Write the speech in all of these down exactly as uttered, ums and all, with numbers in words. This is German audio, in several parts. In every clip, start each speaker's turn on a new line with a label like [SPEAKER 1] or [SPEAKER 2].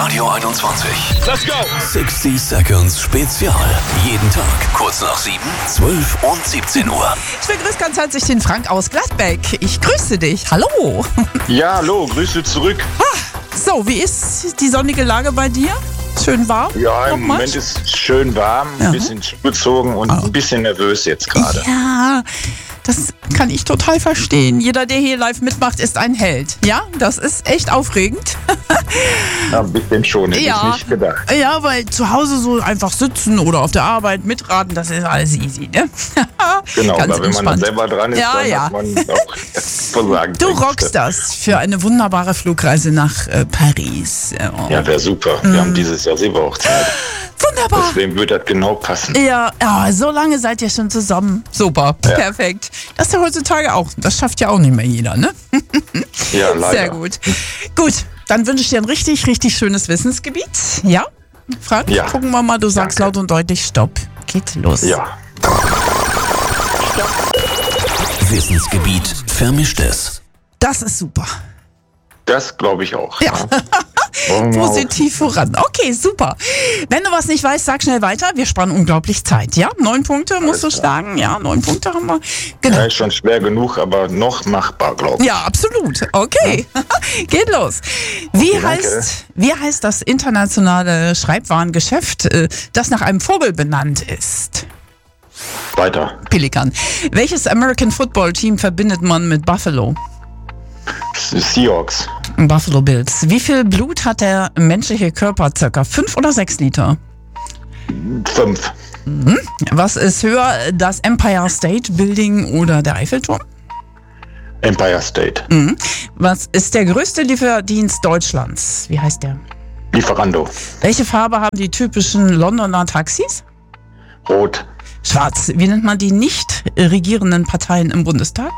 [SPEAKER 1] Radio einundzwanzig.
[SPEAKER 2] Let's go!
[SPEAKER 1] sechzig Seconds Spezial. Jeden Tag kurz nach sieben, zwölf und siebzehn Uhr.
[SPEAKER 3] Ich begrüße ganz herzlich den Frank aus Gladbeck. Ich grüße dich. Hallo.
[SPEAKER 2] Ja, hallo, Grüße zurück.
[SPEAKER 3] So, wie ist die sonnige Lage bei dir? Schön warm?
[SPEAKER 2] Ja, im
[SPEAKER 3] Nochmal?
[SPEAKER 2] Moment ist es schön warm, ein
[SPEAKER 3] Ja.
[SPEAKER 2] bisschen zugezogen und
[SPEAKER 3] Oh.
[SPEAKER 2] ein bisschen nervös jetzt gerade.
[SPEAKER 3] Ja, das kann ich total verstehen. Jeder, der hier live mitmacht, ist ein Held. Ja, das ist echt aufregend.
[SPEAKER 2] Ja, ein bisschen schon, hätte
[SPEAKER 3] Ja.
[SPEAKER 2] ich nicht gedacht.
[SPEAKER 3] Ja, weil zu Hause so einfach sitzen oder auf der Arbeit mitraten, das ist alles easy, ne?
[SPEAKER 2] Genau,
[SPEAKER 3] Ganz
[SPEAKER 2] aber wenn man dann
[SPEAKER 3] entspannt.
[SPEAKER 2] selber dran ist,
[SPEAKER 3] Ja,
[SPEAKER 2] dann
[SPEAKER 3] ja.
[SPEAKER 2] hat man auch Versagen.
[SPEAKER 3] Du rockst das für eine wunderbare Flugreise nach äh, Paris. Oh.
[SPEAKER 2] Ja, wäre super. Wir haben dieses Jahr Silberhochzeit.
[SPEAKER 3] Wunderbar.
[SPEAKER 2] Deswegen würde das genau passen.
[SPEAKER 3] Ja, ja, so lange seid ihr schon zusammen. Super,
[SPEAKER 2] Ja.
[SPEAKER 3] perfekt. Das ist ja heutzutage auch, das schafft ja auch nicht mehr jeder, ne?
[SPEAKER 2] Ja, leider.
[SPEAKER 3] Sehr gut. Gut, dann wünsche ich dir ein richtig, richtig schönes Wissensgebiet. Ja? Frank,
[SPEAKER 2] Ja.
[SPEAKER 3] gucken wir mal, du sagst
[SPEAKER 2] Danke.
[SPEAKER 3] laut und deutlich Stopp. Geht los.
[SPEAKER 2] Ja.
[SPEAKER 1] Wissensgebiet Vermischtes.
[SPEAKER 3] Das ist super.
[SPEAKER 2] Das glaube ich auch.
[SPEAKER 3] Ja.
[SPEAKER 2] Wollen wir mal-
[SPEAKER 3] Positiv voran. Okay, super. Wenn du was nicht weißt, sag schnell weiter. Wir spannen unglaublich Zeit, ja? Neun Punkte musst du
[SPEAKER 2] Alles klar.
[SPEAKER 3] schlagen. Ja, neun Punkte haben wir. Genau.
[SPEAKER 2] Ja, ist schon schwer genug, aber noch machbar, glaube ich.
[SPEAKER 3] Ja, absolut. Okay, geht los. Wie,
[SPEAKER 2] Okay, danke.
[SPEAKER 3] heißt, wie heißt das internationale Schreibwarengeschäft, äh, das nach einem Vogel benannt ist?
[SPEAKER 2] Weiter.
[SPEAKER 3] Pelikan. Welches American Football Team verbindet man mit Buffalo?
[SPEAKER 2] Seahawks.
[SPEAKER 3] Buffalo Bills. Wie viel Blut hat der menschliche Körper? Circa fünf oder sechs Liter?
[SPEAKER 2] Fünf.
[SPEAKER 3] Was ist höher, das Empire State Building oder der Eiffelturm?
[SPEAKER 2] Empire State.
[SPEAKER 3] Was ist der größte Lieferdienst Deutschlands? Wie heißt der?
[SPEAKER 2] Lieferando.
[SPEAKER 3] Welche Farbe haben die typischen Londoner Taxis?
[SPEAKER 2] Rot.
[SPEAKER 3] Schwarz. Wie nennt man die nicht regierenden Parteien im Bundestag?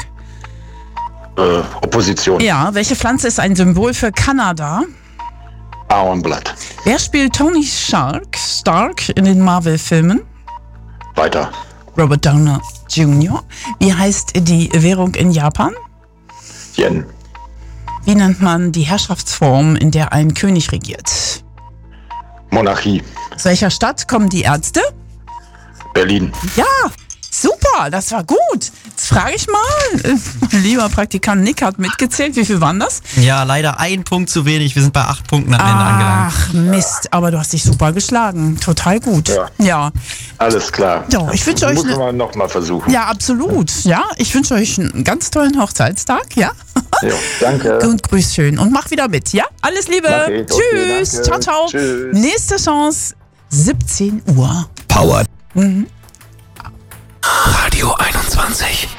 [SPEAKER 2] Äh, Opposition.
[SPEAKER 3] Ja, welche Pflanze ist ein Symbol für Kanada?
[SPEAKER 2] Ahornblatt.
[SPEAKER 3] Wer spielt Tony Stark, Stark in den Marvel-Filmen?
[SPEAKER 2] Weiter.
[SPEAKER 3] Robert Downey Junior Wie heißt die Währung in Japan?
[SPEAKER 2] Yen.
[SPEAKER 3] Wie nennt man die Herrschaftsform, in der ein König regiert?
[SPEAKER 2] Monarchie.
[SPEAKER 3] Aus welcher Stadt kommen die Ärzte?
[SPEAKER 2] Berlin.
[SPEAKER 3] Ja, super, das war gut. Jetzt frage ich mal, äh, mein lieber Praktikant Nick hat mitgezählt. Wie viel waren das?
[SPEAKER 4] Ja, leider ein Punkt zu wenig. Wir sind bei acht Punkten am Ende angelangt.
[SPEAKER 3] Ach Mist, aber du hast dich super geschlagen. Total gut.
[SPEAKER 2] Ja.
[SPEAKER 3] Ja,
[SPEAKER 2] Alles klar.
[SPEAKER 3] So, ich wünsche euch
[SPEAKER 2] Muss
[SPEAKER 3] ne-
[SPEAKER 2] man noch mal versuchen.
[SPEAKER 3] ja, absolut. Ja, ich wünsche euch einen ganz tollen Hochzeitstag. Ja,
[SPEAKER 2] Ja, danke.
[SPEAKER 3] und grüß schön und mach wieder mit. Ja, alles Liebe.
[SPEAKER 2] Mach ich. Okay,
[SPEAKER 3] Tschüss.
[SPEAKER 2] danke.
[SPEAKER 3] Ciao, ciao.
[SPEAKER 2] Tschüss.
[SPEAKER 3] Nächste Chance, siebzehn Uhr.
[SPEAKER 1] Powered. Radio einundzwanzig.